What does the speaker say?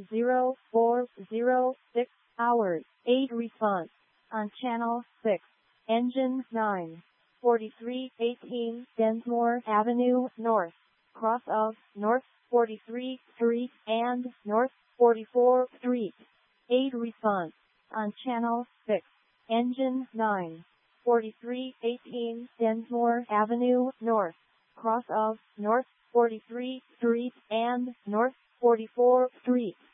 0406 hours. 8 response on channel 6. Engine 9. 4318 Densmore Avenue North, cross of North 43th Street and North 44th Street. 8 response on channel 6. Engine 9. 4318 Densmore Avenue North, cross of North 43th Street and North 44th Street.